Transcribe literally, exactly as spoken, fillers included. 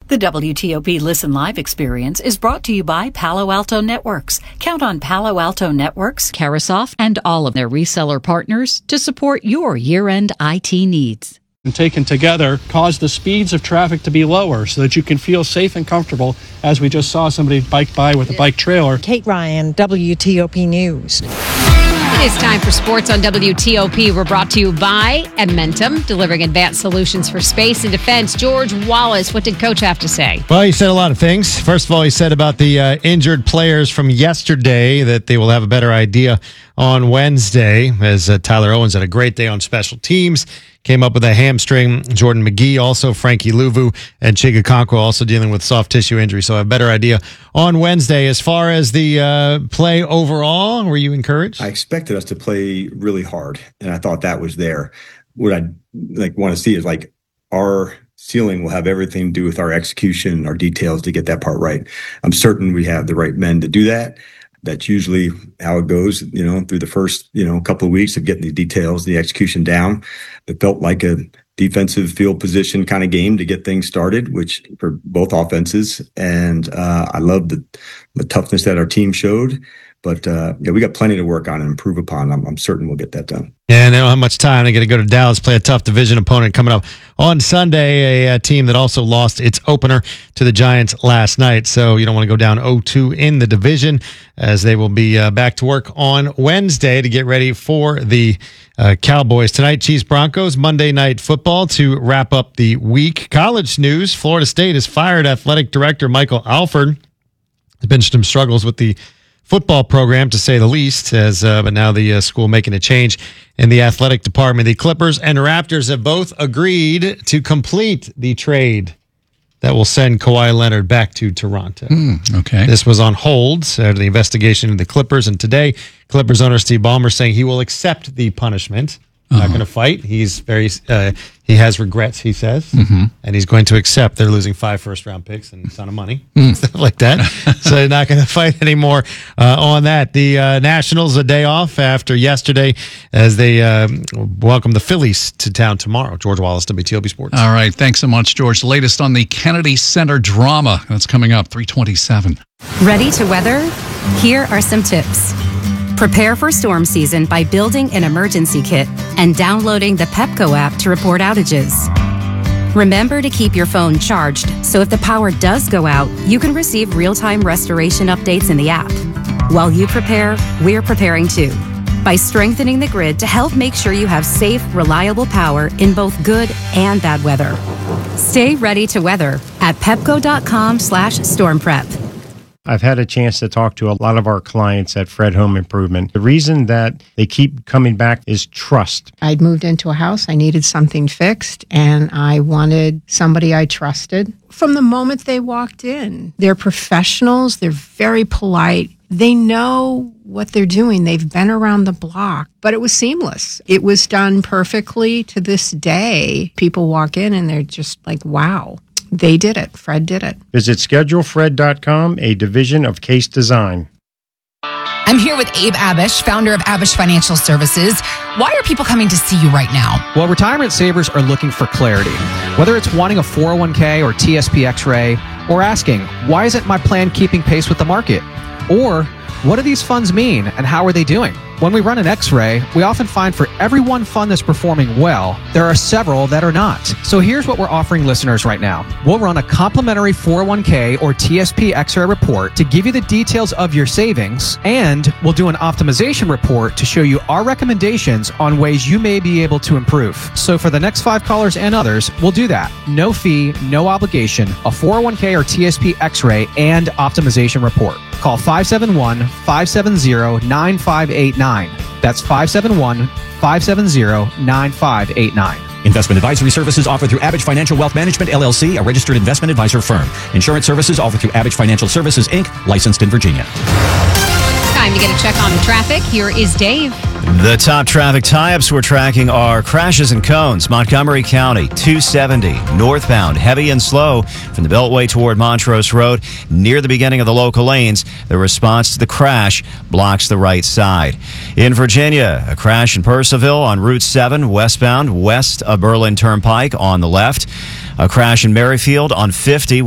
The W T O P Listen Live experience is brought to you by Palo Alto Networks. Count on Palo Alto Networks, Carasoft, and all of their reseller partners to support your year-end I T needs. And taken together cause the speeds of traffic to be lower so that you can feel safe and comfortable, as we just saw somebody bike by with a bike trailer. Kate Ryan, W T O P News. It is time for sports on W T O P. We're brought to you by Edmentum, delivering advanced solutions for space and defense. George Wallace, what did Coach have to say? Well, he said a lot of things. First of all, he said about the uh, injured players from yesterday that they will have a better idea on Wednesday, as uh, Tyler Owens had a great day on special teams. Came up with a hamstring. Jordan McGee, also Frankie Luvu, and Chigakonkwo also dealing with soft tissue injury. So I have a better idea on Wednesday. As far as the uh, play overall, were you encouraged? I expected us to play really hard, and I thought that was there. What I like want to see is like our ceiling will have everything to do with our execution and our details to get that part right. I'm certain we have the right men to do that. That's usually how it goes, you know, through the first, you know, couple of weeks of getting the details, the execution down. It felt like a defensive field position kind of game to get things started, which for both offenses. And uh, I love the, the toughness that our team showed. But uh, yeah, we got plenty to work on and improve upon. I'm, I'm certain we'll get that done. Yeah, and they don't have much time. They got to go to Dallas, play a tough division opponent coming up on Sunday, a, a team that also lost its opener to the Giants last night. So you don't want to go down oh two in the division, as they will be uh, back to work on Wednesday to get ready for the uh, Cowboys. Tonight, Chiefs Broncos, Monday Night Football to wrap up the week. College news, Florida State has fired athletic director Michael Alford. There's been some struggles with the football program, to say the least, as uh, but now the uh, school making a change in the athletic department. The Clippers and Raptors have both agreed to complete the trade that will send Kawhi Leonard back to Toronto. Mm, okay. This was on hold after the investigation into the Clippers, and today Clippers owner Steve Ballmer saying he will accept the punishment. Uh-huh. Not going to fight. He's very. Uh, he has regrets, he says, mm-hmm. and he's going to accept. They're losing five first-round picks and a ton of money, mm. stuff like that. So they're not going to fight anymore uh, on that. The uh, Nationals a day off after yesterday, as they uh, welcome the Phillies to town tomorrow. George Wallace, W T O P Sports. All right, thanks so much, George. The latest on the Kennedy Center drama that's coming up three twenty-seven. Ready to weather? Here are some tips. Prepare for storm season by building an emergency kit and downloading the Pepco app to report outages. Remember to keep your phone charged, so if the power does go out, you can receive real-time restoration updates in the app. While you prepare, we're preparing too, by strengthening the grid to help make sure you have safe, reliable power in both good and bad weather. Stay ready to weather at pepco.com slash storm prep. I've had a chance to talk to a lot of our clients at Fred Home Improvement. The reason that they keep coming back is trust. I'd moved into a house. I needed something fixed, and I wanted somebody I trusted. From the moment they walked in, they're professionals. They're very polite. They know what they're doing. They've been around the block, but it was seamless. It was done perfectly to this day. People walk in and they're just like, wow. They did it. Fred did it. Visit schedule fred dot com, a division of Case Design. I'm here with Abe Abish, founder of Abish Financial Services. Why are people coming to see you right now? Well, retirement savers are looking for clarity. Whether it's wanting a four oh one k or T S P X-ray, or asking, why isn't my plan keeping pace with the market? Or, what do these funds mean and how are they doing? When we run an X-ray, we often find for every one fund that's performing well, there are several that are not. So here's what we're offering listeners right now. We'll run a complimentary four oh one k or T S P X-ray report to give you the details of your savings, and we'll do an optimization report to show you our recommendations on ways you may be able to improve. So for the next five callers and others, we'll do that. No fee, no obligation, a four oh one k or T S P X-ray and optimization report. Call five seven one, five seven zero, nine five eight nine. That's five seven one, five seven zero, nine five eight nine. Investment advisory services offered through Abish Financial Wealth Management, L L C, a registered investment advisor firm. Insurance services offered through Abish Financial Services, Incorporated, licensed in Virginia. Time to get a check on the traffic. Here is Dave. The top traffic tie-ups we're tracking are crashes and cones. Montgomery County, two seventy, northbound, heavy and slow from the Beltway toward Montrose Road. Near the beginning of the local lanes, the response to the crash blocks the right side. In Virginia, a crash in Purcellville on Route seven, westbound, west of Berlin Turnpike on the left. A crash in Merrifield on fifty.